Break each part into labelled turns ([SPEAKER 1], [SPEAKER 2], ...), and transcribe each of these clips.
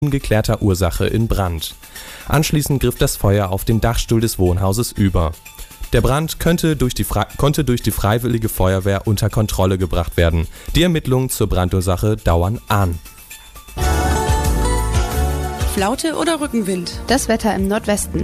[SPEAKER 1] ungeklärter Ursache in Brand. Anschließend griff das Feuer auf den Dachstuhl des Wohnhauses über. Der Brand konnte durch die Freiwillige Feuerwehr unter Kontrolle gebracht werden. Die Ermittlungen zur Brandursache dauern an.
[SPEAKER 2] Flaute oder Rückenwind?
[SPEAKER 3] Das Wetter im Nordwesten.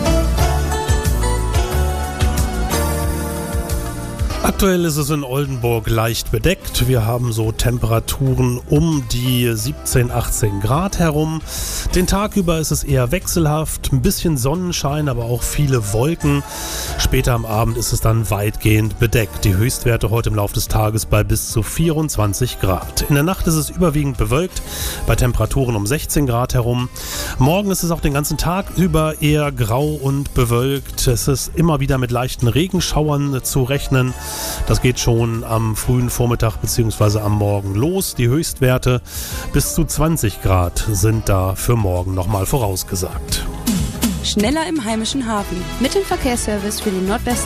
[SPEAKER 4] Aktuell ist es in Oldenburg leicht bedeckt. Wir haben so Temperaturen um die 17, 18 Grad herum. Den Tag über ist es eher wechselhaft, ein bisschen Sonnenschein, aber auch viele Wolken. Später am Abend ist es dann weitgehend bedeckt. Die Höchstwerte heute im Laufe des Tages bei bis zu 24 Grad. In der Nacht ist es überwiegend bewölkt, bei Temperaturen um 16 Grad herum. Morgen ist es auch den ganzen Tag über eher grau und bewölkt. Es ist immer wieder mit leichten Regenschauern zu rechnen. Das geht schon am frühen Vormittag bzw. am Morgen los. Die Höchstwerte bis zu 20 Grad sind da für morgen nochmal vorausgesagt.
[SPEAKER 2] Schneller im heimischen Hafen.
[SPEAKER 3] Mit dem Verkehrsservice für den Nordwesten.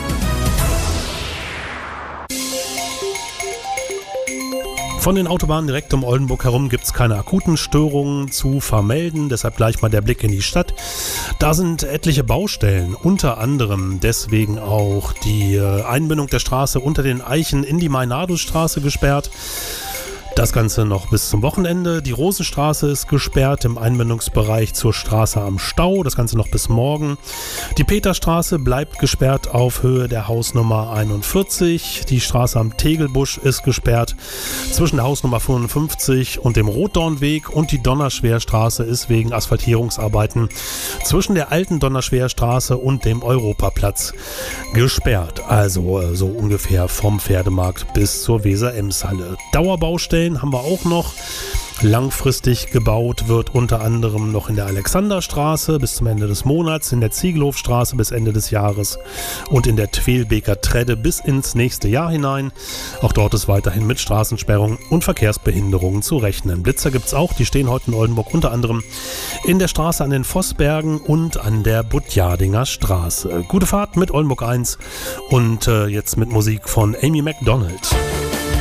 [SPEAKER 4] Von den Autobahnen direkt um Oldenburg herum gibt es keine akuten Störungen zu vermelden, deshalb gleich mal der Blick in die Stadt. Da sind etliche Baustellen, unter anderem deswegen auch die Einbindung der Straße unter den Eichen in die Meinardusstraße gesperrt. Das Ganze noch bis zum Wochenende. Die Rosenstraße ist gesperrt im Einbindungsbereich zur Straße am Stau. Das Ganze noch bis morgen. Die Peterstraße bleibt gesperrt auf Höhe der Hausnummer 41. Die Straße am Tegelbusch ist gesperrt zwischen der Hausnummer 55 und dem Rotdornweg. Und die Donnerschwerstraße ist wegen Asphaltierungsarbeiten zwischen der alten Donnerschwerstraße und dem Europaplatz gesperrt. Also so ungefähr vom Pferdemarkt bis zur Weser-Ems-Halle. Dauerbaustellen haben wir auch noch. Langfristig gebaut wird unter anderem noch in der Alexanderstraße bis zum Ende des Monats, in der Ziegelhofstraße bis Ende des Jahres und in der Twelbeker Tredde bis ins nächste Jahr hinein. Auch dort ist weiterhin mit Straßensperrungen und Verkehrsbehinderungen zu rechnen. Blitzer gibt es auch, die stehen heute in Oldenburg unter anderem in der Straße an den Vossbergen und an der Budjardinger Straße. Gute Fahrt mit Oldenburg 1 und jetzt mit Musik von Amy Macdonald.